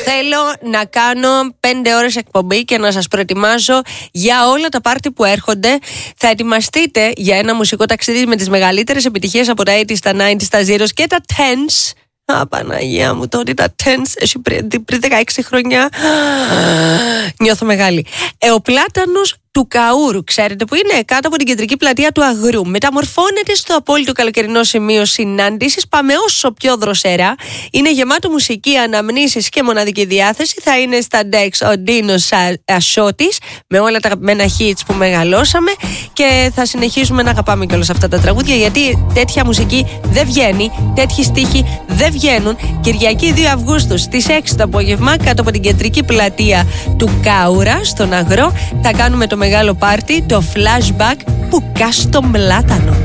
Θέλω να κάνω 5 ώρες εκπομπή και να σας προετοιμάζω για όλα τα πάρτι που έρχονται. Θα ετοιμαστείτε για ένα μουσικό ταξίδι με τις μεγαλύτερες επιτυχίες από τα 80s, τα 90s, τα Zeros και τα 10s. Παναγία μου, τότε τα 10s, πριν 16 χρόνια νιώθω μεγάλη. Ο πλάτανος του Καούρου, ξέρετε που είναι, κάτω από την κεντρική πλατεία του Αγρού. Μεταμορφώνεται στο απόλυτο καλοκαιρινό σημείο συνάντησης. Πάμε όσο πιο δροσερά. Είναι γεμάτο μουσική, αναμνήσεις και μοναδική διάθεση. Θα είναι στα Dex ο Ντίνος Ασώτης με όλα τα αγαπημένα hits που μεγαλώσαμε. Και θα συνεχίσουμε να αγαπάμε κιόλας αυτά τα τραγούδια, γιατί τέτοια μουσική δεν βγαίνει, τέτοιοι στίχοι δεν βγαίνουν. Κυριακή 2 Αυγούστου στις 6 το απόγευμα, κάτω από την κεντρική πλατεία του Κάουρα, στον Αγρό, θα κάνουμε το μεγάλο πάρτι, το flashback που κας τον πλάτανο.